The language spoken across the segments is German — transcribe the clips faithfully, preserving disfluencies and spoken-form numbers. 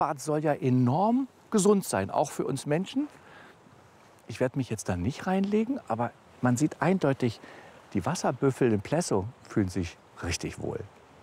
Bad soll ja enorm gesund sein, auch für uns Menschen. Ich werde mich jetzt da nicht reinlegen, aber man sieht eindeutig, die Wasserbüffel in Plessow fühlen sich richtig wohl.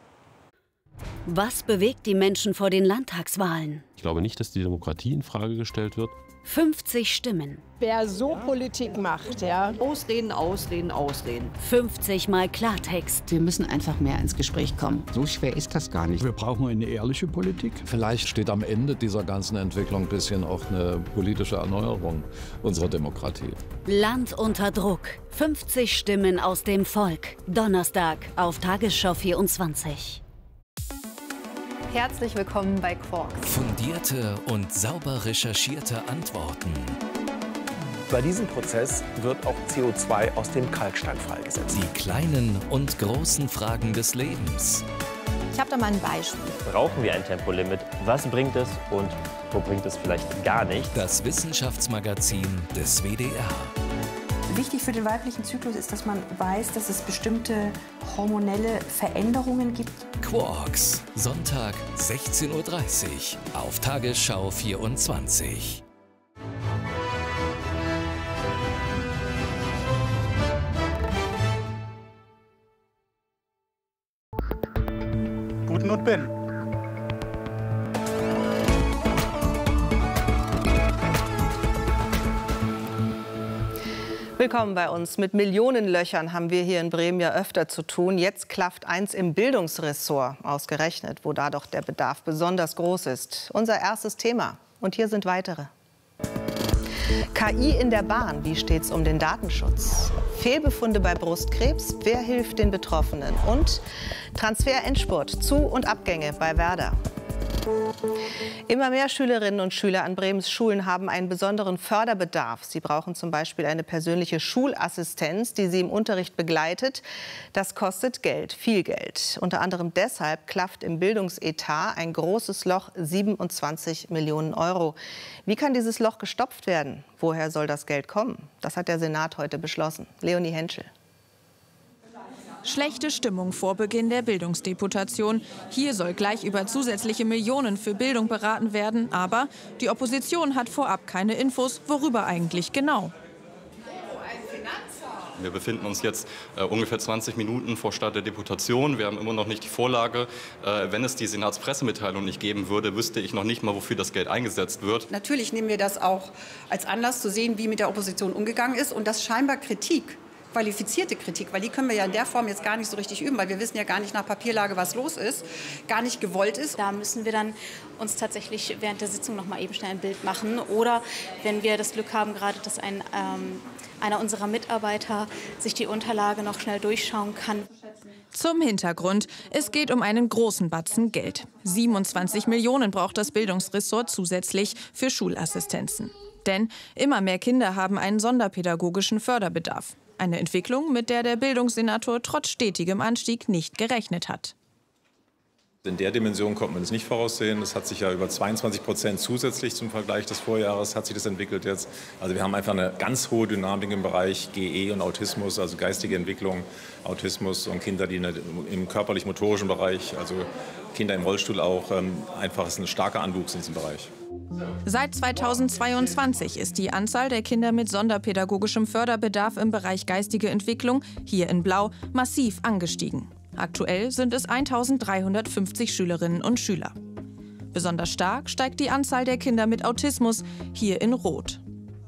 Was bewegt die Menschen vor den Landtagswahlen? Ich glaube nicht, dass die Demokratie in Frage gestellt wird. fünfzig Stimmen. Wer so Politik macht, ja. Ausreden, Ausreden, Ausreden. fünfzig Mal Klartext. Wir müssen einfach mehr ins Gespräch kommen. So schwer ist das gar nicht. Wir brauchen eine ehrliche Politik. Vielleicht steht am Ende dieser ganzen Entwicklung ein bisschen auch eine politische Erneuerung unserer Demokratie. Land unter Druck. fünfzig Stimmen aus dem Volk. Donnerstag auf Tagesschau vierundzwanzig. Herzlich willkommen bei Quarks. Fundierte und sauber recherchierte Antworten. Bei diesem Prozess wird auch C O zwei aus dem Kalkstein freigesetzt. Die kleinen und großen Fragen des Lebens. Ich habe da mal ein Beispiel. Brauchen wir ein Tempolimit? Was bringt es und wo bringt es vielleicht gar nicht? Das Wissenschaftsmagazin des W D R. Wichtig für den weiblichen Zyklus ist, dass man weiß, dass es bestimmte hormonelle Veränderungen gibt. Quarks, Sonntag sechzehn Uhr dreißig auf Tagesschau vierundzwanzig. Guten und Ben. Willkommen bei uns. Mit Millionenlöchern haben wir hier in Bremen ja öfter zu tun. Jetzt klafft eins im Bildungsressort, ausgerechnet, wo da doch der Bedarf besonders groß ist. Unser erstes Thema. Und hier sind weitere. K I in der Bahn. Wie steht's um den Datenschutz? Fehlbefunde bei Brustkrebs. Wer hilft den Betroffenen? Und Transfer-Endspurt. Zu- und Abgänge bei Werder. Immer mehr Schülerinnen und Schüler an Bremens Schulen haben einen besonderen Förderbedarf. Sie brauchen zum Beispiel eine persönliche Schulassistenz, die sie im Unterricht begleitet. Das kostet Geld, viel Geld. Unter anderem deshalb klafft im Bildungsetat ein großes Loch, siebenundzwanzig Millionen Euro. Wie kann dieses Loch gestopft werden? Woher soll das Geld kommen? Das hat der Senat heute beschlossen. Leonie Henschel. Schlechte Stimmung vor Beginn der Bildungsdeputation. Hier soll gleich über zusätzliche Millionen für Bildung beraten werden. Aber die Opposition hat vorab keine Infos, worüber eigentlich genau. Wir befinden uns jetzt äh, ungefähr zwanzig Minuten vor Start der Deputation. Wir haben immer noch nicht die Vorlage. Äh, wenn es die Senatspressemitteilung nicht geben würde, wüsste ich noch nicht mal, wofür das Geld eingesetzt wird. Natürlich nehmen wir das auch als Anlass zu sehen, wie mit der Opposition umgegangen ist und dass scheinbar Kritik, qualifizierte Kritik, weil die können wir ja in der Form jetzt gar nicht so richtig üben, weil wir wissen ja gar nicht nach Papierlage, was los ist, gar nicht gewollt ist. Da müssen wir dann uns tatsächlich während der Sitzung noch mal eben schnell ein Bild machen. Oder wenn wir das Glück haben, gerade, dass ein, ähm, einer unserer Mitarbeiter sich die Unterlage noch schnell durchschauen kann. Zum Hintergrund. Es geht um einen großen Batzen Geld. siebenundzwanzig Millionen braucht das Bildungsressort zusätzlich für Schulassistenzen. Denn immer mehr Kinder haben einen sonderpädagogischen Förderbedarf. Eine Entwicklung, mit der der Bildungssenator trotz stetigem Anstieg nicht gerechnet hat. In der Dimension konnte man es nicht voraussehen. Es hat sich ja über zweiundzwanzig Prozent zusätzlich zum Vergleich des Vorjahres hat sich das entwickelt jetzt. Also wir haben einfach eine ganz hohe Dynamik im Bereich G E und Autismus, also geistige Entwicklung, Autismus und Kinder, die im körperlich-motorischen Bereich, also Kinder im Rollstuhl auch, einfach ist ein starker Anwuchs in diesem Bereich. Seit zweitausendzweiundzwanzig ist die Anzahl der Kinder mit sonderpädagogischem Förderbedarf im Bereich geistige Entwicklung, hier in Blau, massiv angestiegen. Aktuell sind es eintausenddreihundertfünfzig Schülerinnen und Schüler. Besonders stark steigt die Anzahl der Kinder mit Autismus, hier in Rot.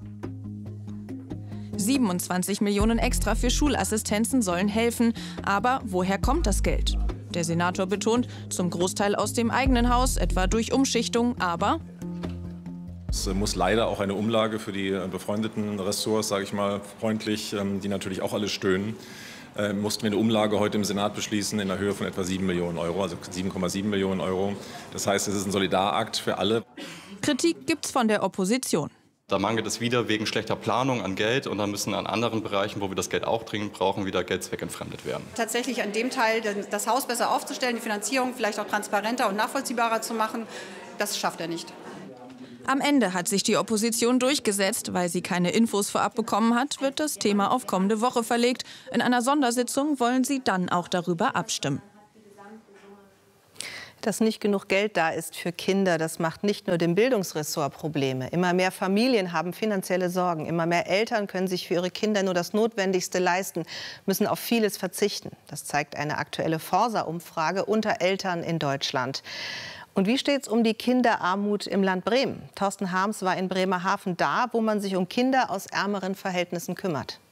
siebenundzwanzig Millionen extra für Schulassistenzen sollen helfen. Aber woher kommt das Geld? Der Senator betont, zum Großteil aus dem eigenen Haus, etwa durch Umschichtung, aber es muss leider auch eine Umlage für die befreundeten Ressorts, sage ich mal freundlich, die natürlich auch alle stöhnen. Äh, mussten wir eine Umlage heute im Senat beschließen in der Höhe von etwa sieben Millionen Euro, also sieben Komma sieben Millionen Euro. Das heißt, es ist ein Solidarakt für alle. Kritik gibt's von der Opposition. Da mangelt es wieder wegen schlechter Planung an Geld und dann müssen an anderen Bereichen, wo wir das Geld auch dringend brauchen, wieder Geld zweckentfremdet werden. Tatsächlich an dem Teil das Haus besser aufzustellen, die Finanzierung vielleicht auch transparenter und nachvollziehbarer zu machen, das schafft er nicht. Am Ende hat sich die Opposition durchgesetzt. Weil sie keine Infos vorab bekommen hat, wird das Thema auf kommende Woche verlegt. In einer Sondersitzung wollen sie dann auch darüber abstimmen. Dass nicht genug Geld da ist für Kinder, das macht nicht nur dem Bildungsressort Probleme. Immer mehr Familien haben finanzielle Sorgen. Immer mehr Eltern können sich für ihre Kinder nur das Notwendigste leisten, müssen auf vieles verzichten. Das zeigt eine aktuelle Forsa-Umfrage unter Eltern in Deutschland. Und wie steht es um die Kinderarmut im Land Bremen? Thorsten Harms war in Bremerhaven da, wo man sich um Kinder aus ärmeren Verhältnissen kümmert.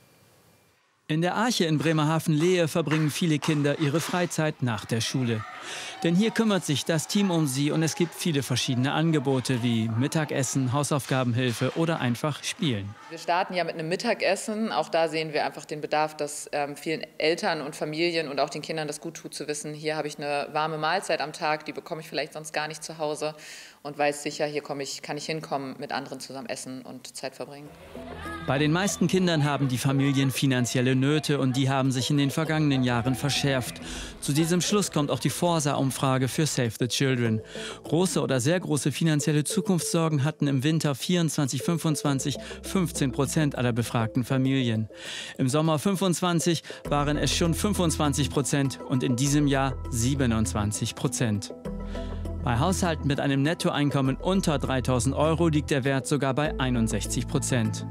In der Arche in Bremerhaven-Lehe verbringen viele Kinder ihre Freizeit nach der Schule. Denn hier kümmert sich das Team um sie und es gibt viele verschiedene Angebote wie Mittagessen, Hausaufgabenhilfe oder einfach Spielen. Wir starten ja mit einem Mittagessen. Auch da sehen wir einfach den Bedarf, dass ähm, vielen Eltern und Familien und auch den Kindern das gut tut zu wissen, hier habe ich eine warme Mahlzeit am Tag, die bekomme ich vielleicht sonst gar nicht zu Hause und weiß sicher, hier komme ich, kann ich hinkommen, mit anderen zusammen essen und Zeit verbringen. Bei den meisten Kindern haben die Familien finanzielle Nöte und die haben sich in den vergangenen Jahren verschärft. Zu diesem Schluss kommt auch die Forsa-Umfrage für Save the Children. Große oder sehr große finanzielle Zukunftssorgen hatten im Winter vierundzwanzig fünfundzwanzig fünfzehn Prozent aller befragten Familien. Im Sommer fünfundzwanzig waren es schon fünfundzwanzig Prozent und in diesem Jahr siebenundzwanzig Prozent. Bei Haushalten mit einem Nettoeinkommen unter dreitausend Euro liegt der Wert sogar bei einundsechzig Prozent.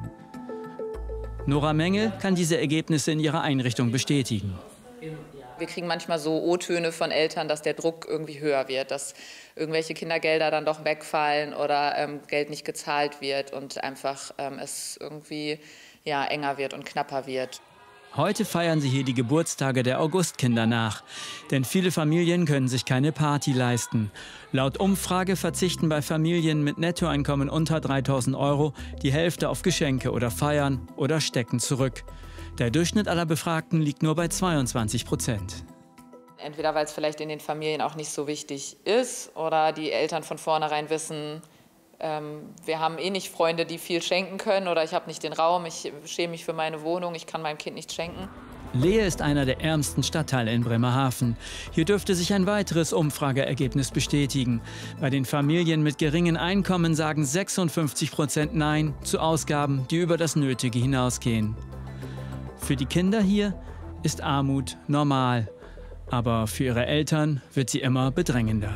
Nora Mengel kann diese Ergebnisse in ihrer Einrichtung bestätigen. Wir kriegen manchmal so O-Töne von Eltern, dass der Druck irgendwie höher wird, dass irgendwelche Kindergelder dann doch wegfallen oder ähm, Geld nicht gezahlt wird und einfach ähm, es irgendwie ja, enger wird und knapper wird. Heute feiern sie hier die Geburtstage der Augustkinder nach. Denn viele Familien können sich keine Party leisten. Laut Umfrage verzichten bei Familien mit Nettoeinkommen unter dreitausend Euro die Hälfte auf Geschenke oder Feiern oder stecken zurück. Der Durchschnitt aller Befragten liegt nur bei zweiundzwanzig Prozent. Entweder weil es vielleicht in den Familien auch nicht so wichtig ist oder die Eltern von vornherein wissen, ähm, wir haben eh nicht Freunde, die viel schenken können oder ich habe nicht den Raum, ich schäme mich für meine Wohnung, ich kann meinem Kind nichts schenken. Lehe ist einer der ärmsten Stadtteile in Bremerhaven. Hier dürfte sich ein weiteres Umfrageergebnis bestätigen. Bei den Familien mit geringen Einkommen sagen sechsundfünfzig Prozent Nein zu Ausgaben, die über das Nötige hinausgehen. Für die Kinder hier ist Armut normal, aber für ihre Eltern wird sie immer bedrängender.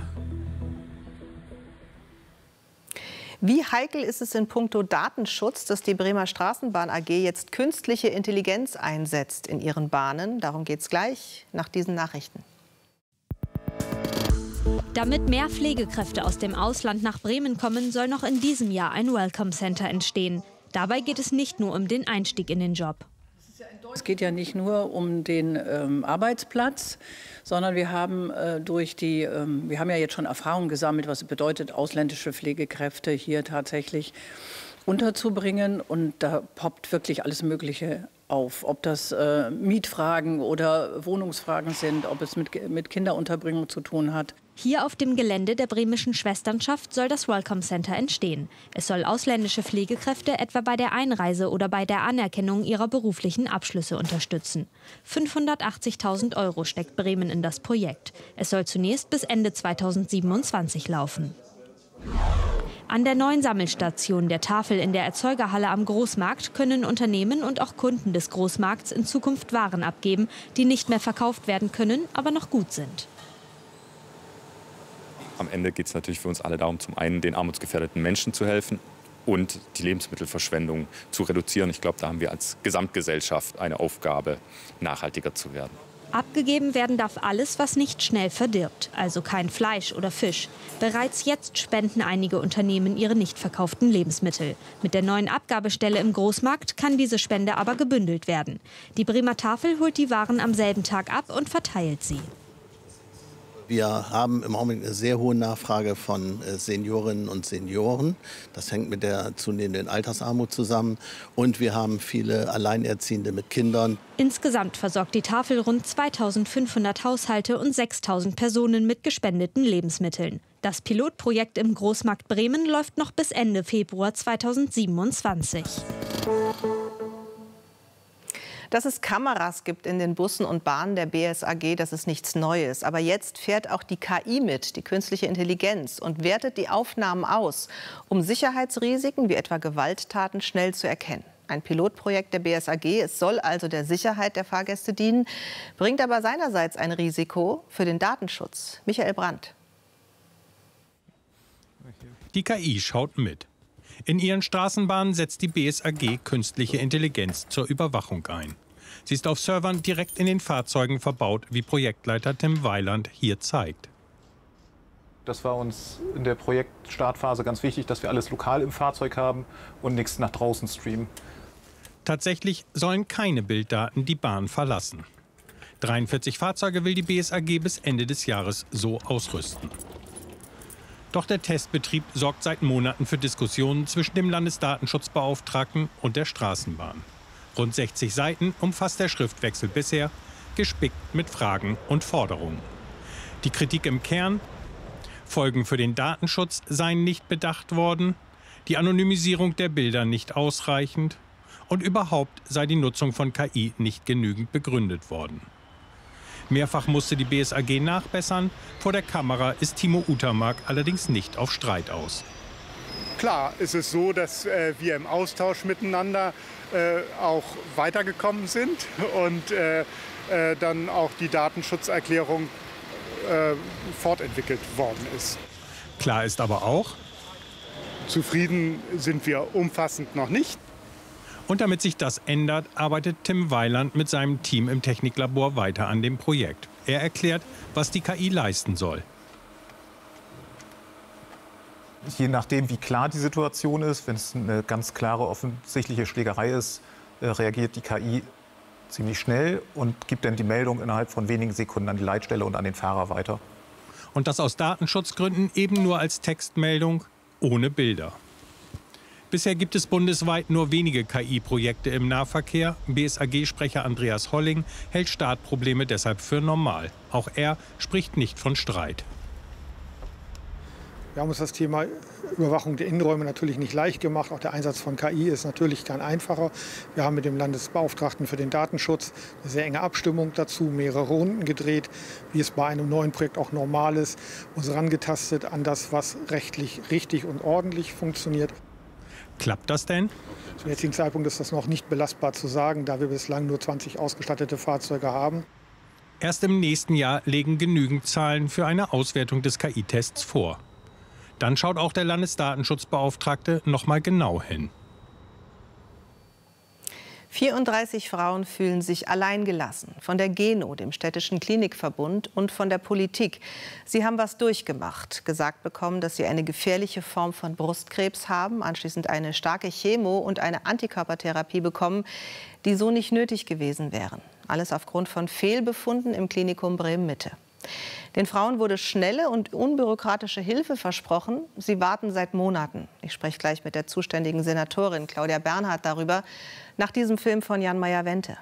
Wie heikel ist es in puncto Datenschutz, dass die Bremer Straßenbahn A G jetzt künstliche Intelligenz einsetzt in ihren Bahnen? Darum geht es gleich nach diesen Nachrichten. Damit mehr Pflegekräfte aus dem Ausland nach Bremen kommen, soll noch in diesem Jahr ein Welcome Center entstehen. Dabei geht es nicht nur um den Einstieg in den Job. Es geht ja nicht nur um den ähm, Arbeitsplatz, sondern wir haben äh, durch die, ähm, wir haben ja jetzt schon Erfahrung gesammelt, was es bedeutet, ausländische Pflegekräfte hier tatsächlich unterzubringen. Und da poppt wirklich alles Mögliche auf. Ob das äh, Mietfragen oder Wohnungsfragen sind, ob es mit, mit Kinderunterbringung zu tun hat. Hier auf dem Gelände der bremischen Schwesternschaft soll das Welcome Center entstehen. Es soll ausländische Pflegekräfte etwa bei der Einreise oder bei der Anerkennung ihrer beruflichen Abschlüsse unterstützen. fünfhundertachtzigtausend Euro steckt Bremen in das Projekt. Es soll zunächst bis Ende zweitausendsiebenundzwanzig laufen. An der neuen Sammelstation der Tafel in der Erzeugerhalle am Großmarkt können Unternehmen und auch Kunden des Großmarkts in Zukunft Waren abgeben, die nicht mehr verkauft werden können, aber noch gut sind. Am Ende geht es natürlich für uns alle darum, zum einen den armutsgefährdeten Menschen zu helfen und die Lebensmittelverschwendung zu reduzieren. Ich glaube, da haben wir als Gesamtgesellschaft eine Aufgabe, nachhaltiger zu werden. Abgegeben werden darf alles, was nicht schnell verdirbt, also kein Fleisch oder Fisch. Bereits jetzt spenden einige Unternehmen ihre nicht verkauften Lebensmittel. Mit der neuen Abgabestelle im Großmarkt kann diese Spende aber gebündelt werden. Die Bremer Tafel holt die Waren am selben Tag ab und verteilt sie. Wir haben im Augenblick eine sehr hohe Nachfrage von Seniorinnen und Senioren. Das hängt mit der zunehmenden Altersarmut zusammen. Und wir haben viele Alleinerziehende mit Kindern. Insgesamt versorgt die Tafel rund zweitausendfünfhundert Haushalte und sechstausend Personen mit gespendeten Lebensmitteln. Das Pilotprojekt im Großmarkt Bremen läuft noch bis Ende Februar zweitausendsiebenundzwanzig. Dass es Kameras gibt in den Bussen und Bahnen der B S A G, das ist nichts Neues. Aber jetzt fährt auch die K I mit, die künstliche Intelligenz, und wertet die Aufnahmen aus, um Sicherheitsrisiken wie etwa Gewalttaten schnell zu erkennen. Ein Pilotprojekt der B S A G. Es soll also der Sicherheit der Fahrgäste dienen, bringt aber seinerseits ein Risiko für den Datenschutz. Michael Brandt. Die K I schaut mit. In ihren Straßenbahnen setzt die B S A G künstliche Intelligenz zur Überwachung ein. Sie ist auf Servern direkt in den Fahrzeugen verbaut, wie Projektleiter Tim Weiland hier zeigt. Das war uns in der Projektstartphase ganz wichtig, dass wir alles lokal im Fahrzeug haben und nichts nach draußen streamen. Tatsächlich sollen keine Bilddaten die Bahn verlassen. dreiundvierzig Fahrzeuge will die B S A G bis Ende des Jahres so ausrüsten. Doch der Testbetrieb sorgt seit Monaten für Diskussionen zwischen dem Landesdatenschutzbeauftragten und der Straßenbahn. Rund sechzig Seiten umfasst der Schriftwechsel bisher, gespickt mit Fragen und Forderungen. Die Kritik im Kern: Folgen für den Datenschutz seien nicht bedacht worden, die Anonymisierung der Bilder nicht ausreichend und überhaupt sei die Nutzung von K I nicht genügend begründet worden. Mehrfach musste die B S A G nachbessern. Vor der Kamera ist Timo Utermark allerdings nicht auf Streit aus. Klar ist es so, dass äh, wir im Austausch miteinander äh, auch weitergekommen sind und äh, äh, dann auch die Datenschutzerklärung äh, fortentwickelt worden ist. Klar ist aber auch: Zufrieden sind wir umfassend noch nicht. Und damit sich das ändert, arbeitet Tim Weiland mit seinem Team im Techniklabor weiter an dem Projekt. Er erklärt, was die K I leisten soll. Je nachdem, wie klar die Situation ist, wenn es eine ganz klare, offensichtliche Schlägerei ist, äh, reagiert die K I ziemlich schnell und gibt dann die Meldung innerhalb von wenigen Sekunden an die Leitstelle und an den Fahrer weiter. Und das aus Datenschutzgründen eben nur als Textmeldung, ohne Bilder. Bisher gibt es bundesweit nur wenige K I-Projekte im Nahverkehr. B S A G-Sprecher Andreas Holling hält Startprobleme deshalb für normal. Auch er spricht nicht von Streit. Wir haben uns das Thema Überwachung der Innenräume natürlich nicht leicht gemacht. Auch der Einsatz von K I ist natürlich kein einfacher. Wir haben mit dem Landesbeauftragten für den Datenschutz eine sehr enge Abstimmung dazu, mehrere Runden gedreht, wie es bei einem neuen Projekt auch normal ist, uns rangetastet an das, was rechtlich richtig und ordentlich funktioniert. Klappt das denn? Zum jetzigen Zeitpunkt ist das noch nicht belastbar zu sagen, da wir bislang nur zwanzig ausgestattete Fahrzeuge haben. Erst im nächsten Jahr legen genügend Zahlen für eine Auswertung des K I-Tests vor. Dann schaut auch der Landesdatenschutzbeauftragte noch mal genau hin. vierunddreißig Frauen fühlen sich alleingelassen. Von der Geno, dem städtischen Klinikverbund, und von der Politik. Sie haben was durchgemacht, gesagt bekommen, dass sie eine gefährliche Form von Brustkrebs haben, anschließend eine starke Chemo und eine Antikörpertherapie bekommen, die so nicht nötig gewesen wären. Alles aufgrund von Fehlbefunden im Klinikum Bremen-Mitte. Den Frauen wurde schnelle und unbürokratische Hilfe versprochen. Sie warten seit Monaten. Ich spreche gleich mit der zuständigen Senatorin Claudia Bernhardt darüber, nach diesem Film von Jan Meyer-Wente.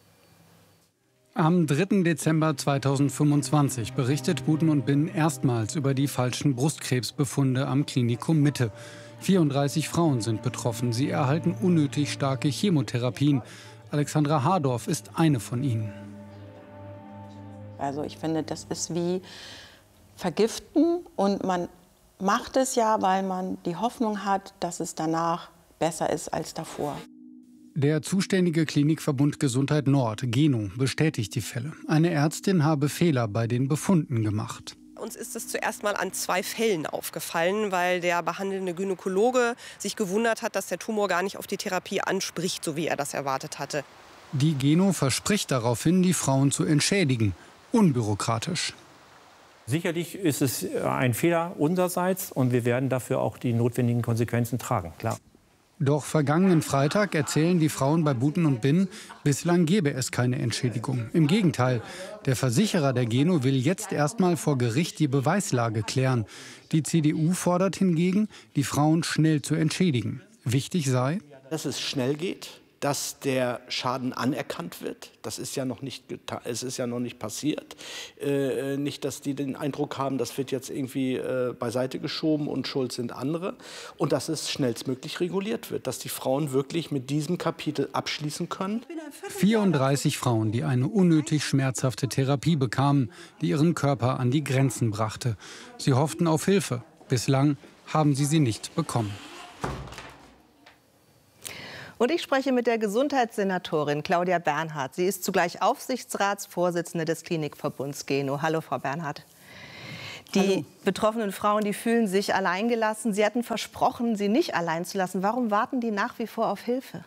Am dritten Dezember zweitausendfünfundzwanzig berichtet Buten und Bin erstmals über die falschen Brustkrebsbefunde am Klinikum Mitte. vierunddreißig Frauen sind betroffen. Sie erhalten unnötig starke Chemotherapien. Alexandra Hardorf ist eine von ihnen. Also ich finde, das ist wie Vergiften und man macht es ja, weil man die Hoffnung hat, dass es danach besser ist als davor. Der zuständige Klinikverbund Gesundheit Nord, Geno, bestätigt die Fälle. Eine Ärztin habe Fehler bei den Befunden gemacht. Uns ist es zuerst mal an zwei Fällen aufgefallen, weil der behandelnde Gynäkologe sich gewundert hat, dass der Tumor gar nicht auf die Therapie anspricht, so wie er das erwartet hatte. Die Geno verspricht daraufhin, die Frauen zu entschädigen. Unbürokratisch. Sicherlich ist es ein Fehler unsererseits und wir werden dafür auch die notwendigen Konsequenzen tragen, klar. Doch vergangenen Freitag erzählen die Frauen bei Buten und Bin, bislang gebe es keine Entschädigung. Im Gegenteil, der Versicherer der Geno will jetzt erstmal vor Gericht die Beweislage klären. Die C D U fordert hingegen, die Frauen schnell zu entschädigen. Wichtig sei, dass es schnell geht, dass der Schaden anerkannt wird. Das ist ja noch nicht, es ist ja noch nicht passiert. Äh, nicht, dass die den Eindruck haben, das wird jetzt irgendwie äh, beiseite geschoben und schuld sind andere. Und dass es schnellstmöglich reguliert wird, dass die Frauen wirklich mit diesem Kapitel abschließen können. vierunddreißig Frauen, die eine unnötig schmerzhafte Therapie bekamen, die ihren Körper an die Grenzen brachte. Sie hofften auf Hilfe. Bislang haben sie sie nicht bekommen. Und ich spreche mit der Gesundheitssenatorin Claudia Bernhardt. Sie ist zugleich Aufsichtsratsvorsitzende des Klinikverbunds Geno. Hallo, Frau Bernhardt. Die Hallo. betroffenen Frauen, die fühlen sich alleingelassen. Sie hatten versprochen, sie nicht allein zu lassen. Warum warten die nach wie vor auf Hilfe?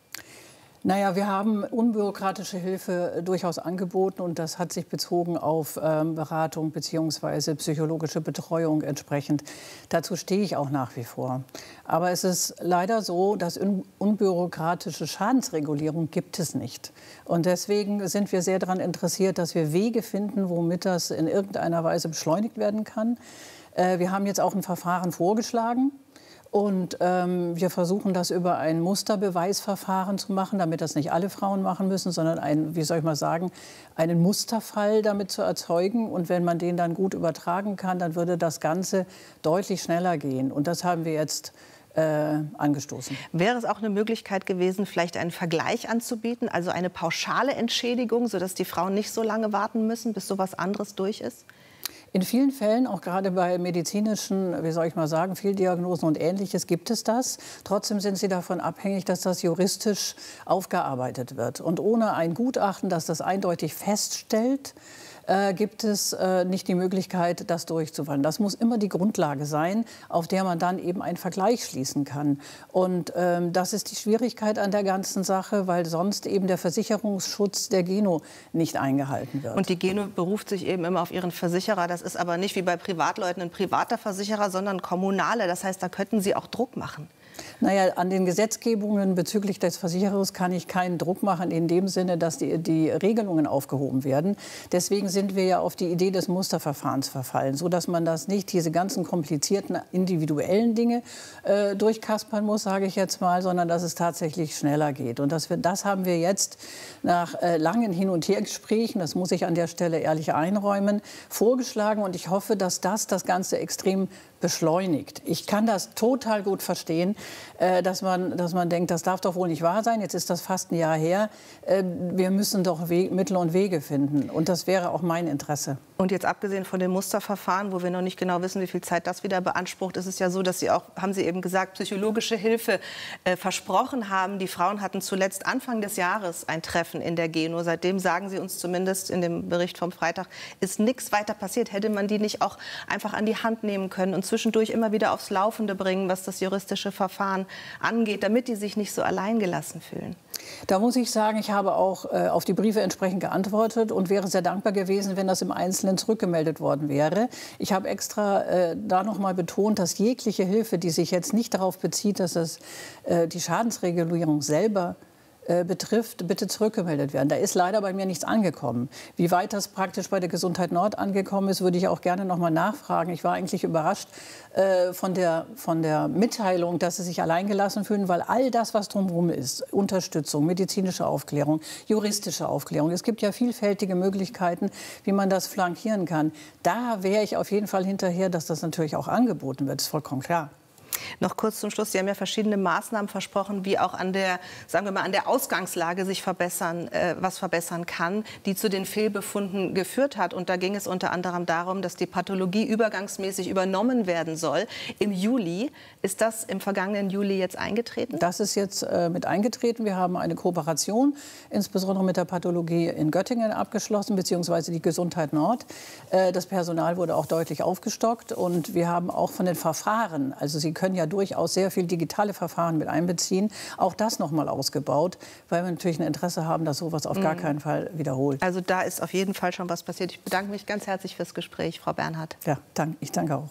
Naja, wir haben unbürokratische Hilfe durchaus angeboten und das hat sich bezogen auf ähm, Beratung bzw. psychologische Betreuung entsprechend. Dazu stehe ich auch nach wie vor. Aber es ist leider so, dass un unbürokratische Schadensregulierung gibt es nicht. Und deswegen sind wir sehr daran interessiert, dass wir Wege finden, womit das in irgendeiner Weise beschleunigt werden kann. Äh, wir haben jetzt auch ein Verfahren vorgeschlagen. Und ähm, wir versuchen das über ein Musterbeweisverfahren zu machen, damit das nicht alle Frauen machen müssen, sondern ein, wie soll ich mal sagen, einen Musterfall damit zu erzeugen. Und wenn man den dann gut übertragen kann, dann würde das Ganze deutlich schneller gehen. Und das haben wir jetzt äh, angestoßen. Wäre es auch eine Möglichkeit gewesen, vielleicht einen Vergleich anzubieten, also eine pauschale Entschädigung, sodass die Frauen nicht so lange warten müssen, bis so was anderes durch ist? In vielen Fällen, auch gerade bei medizinischen, wie soll ich mal sagen, Fehldiagnosen und Ähnliches, gibt es das. Trotzdem sind sie davon abhängig, dass das juristisch aufgearbeitet wird. Und ohne ein Gutachten, das das eindeutig feststellt, äh, gibt es äh, nicht die Möglichkeit, das durchzuführen. Das muss immer die Grundlage sein, auf der man dann eben einen Vergleich schließen kann. Und ähm, das ist die Schwierigkeit an der ganzen Sache, weil sonst eben der Versicherungsschutz der Geno nicht eingehalten wird. Und die Geno beruft sich eben immer auf ihren Versicherer. Das ist aber nicht wie bei Privatleuten ein privater Versicherer, sondern kommunale. Das heißt, da könnten Sie auch Druck machen. Naja, an den Gesetzgebungen bezüglich des Versicherers kann ich keinen Druck machen, in dem Sinne, dass die, die Regelungen aufgehoben werden. Deswegen sind wir ja auf die Idee des Musterverfahrens verfallen, sodass man das nicht, diese ganzen komplizierten individuellen Dinge äh, durchkaspern muss, sage ich jetzt mal, sondern dass es tatsächlich schneller geht. Und das, wir, das haben wir jetzt nach äh, langen Hin- und Hergesprächen, das muss ich an der Stelle ehrlich einräumen, vorgeschlagen. Und ich hoffe, dass das das Ganze extrem beschleunigt. Ich kann das total gut verstehen, äh, dass man, dass man denkt, das darf doch wohl nicht wahr sein. Jetzt ist das fast ein Jahr her. Äh, wir müssen doch We- Mittel und Wege finden. Und das wäre auch mein Interesse. Und jetzt abgesehen von dem Musterverfahren, wo wir noch nicht genau wissen, wie viel Zeit das wieder beansprucht, ist es ja so, dass Sie auch, haben Sie eben gesagt, psychologische Hilfe äh, versprochen haben. Die Frauen hatten zuletzt Anfang des Jahres ein Treffen in der Geno. Seitdem, sagen Sie uns zumindest in dem Bericht vom Freitag, ist nichts weiter passiert. Hätte man die nicht auch einfach an die Hand nehmen können und zwischendurch immer wieder aufs Laufende bringen, was das juristische Verfahren angeht, damit die sich nicht so alleingelassen fühlen? Da muss ich sagen, ich habe auch äh, auf die Briefe entsprechend geantwortet und wäre sehr dankbar gewesen, wenn das im Einzelnen zurückgemeldet worden wäre. Ich habe extra äh, da noch mal betont, dass jegliche Hilfe, die sich jetzt nicht darauf bezieht, dass es äh, die Schadensregulierung selber betrifft, bitte zurückgemeldet werden. Da ist leider bei mir nichts angekommen. Wie weit das praktisch bei der Gesundheit Nord angekommen ist, würde ich auch gerne noch mal nachfragen. Ich war eigentlich überrascht äh, von, der, von der Mitteilung, dass sie sich alleingelassen fühlen, weil all das, was drumherum ist, Unterstützung, medizinische Aufklärung, juristische Aufklärung, es gibt ja vielfältige Möglichkeiten, wie man das flankieren kann. Da wäre ich auf jeden Fall hinterher, dass das natürlich auch angeboten wird. Das ist vollkommen klar. Noch kurz zum Schluss. Sie haben ja verschiedene Maßnahmen versprochen, wie auch an der, sagen wir mal, an der Ausgangslage sich verbessern, äh, was verbessern kann, die zu den Fehlbefunden geführt hat. Und da ging es unter anderem darum, dass die Pathologie übergangsmäßig übernommen werden soll. Im Juli. Ist das im vergangenen Juli jetzt eingetreten? Das ist jetzt äh, mit eingetreten. Wir haben eine Kooperation, insbesondere mit der Pathologie in Göttingen, abgeschlossen, beziehungsweise die Gesundheit Nord. Äh, das Personal wurde auch deutlich aufgestockt. Und wir haben auch von den Verfahren, also Sie können ja durchaus sehr viel digitale Verfahren mit einbeziehen. Auch das noch mal ausgebaut, weil wir natürlich ein Interesse haben, dass sowas auf gar keinen Fall wiederholt. Also da ist auf jeden Fall schon was passiert. Ich bedanke mich ganz herzlich fürs Gespräch, Frau Bernhardt. Ja, danke, ich danke auch.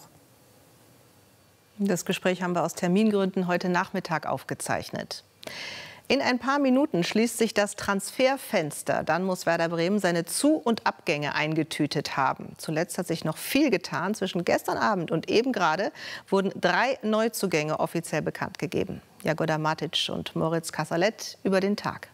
Das Gespräch haben wir aus Termingründen heute Nachmittag aufgezeichnet. In ein paar Minuten schließt sich das Transferfenster. Dann muss Werder Bremen seine Zu- und Abgänge eingetütet haben. Zuletzt hat sich noch viel getan. Zwischen gestern Abend und eben gerade wurden drei Neuzugänge offiziell bekannt gegeben. Jagoda Matic und Moritz Kassalet über den Tag.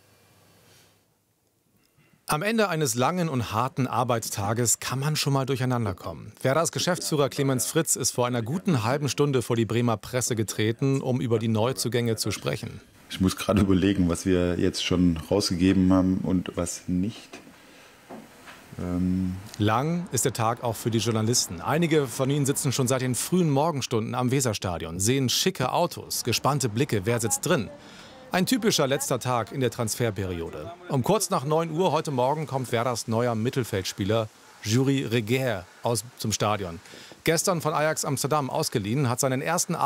Am Ende eines langen und harten Arbeitstages kann man schon mal durcheinander kommen. Werders Geschäftsführer Clemens Fritz ist vor einer guten halben Stunde vor die Bremer Presse getreten, um über die Neuzugänge zu sprechen. Ich muss gerade überlegen, was wir jetzt schon rausgegeben haben und was nicht. Ähm Lang ist der Tag auch für die Journalisten. Einige von ihnen sitzen schon seit den frühen Morgenstunden am Weserstadion, sehen schicke Autos, gespannte Blicke, wer sitzt drin. Ein typischer letzter Tag in der Transferperiode. Um kurz nach neun Uhr heute Morgen kommt Werders neuer Mittelfeldspieler Jury Reguer aus zum Stadion. Gestern von Ajax Amsterdam ausgeliehen, hat seinen ersten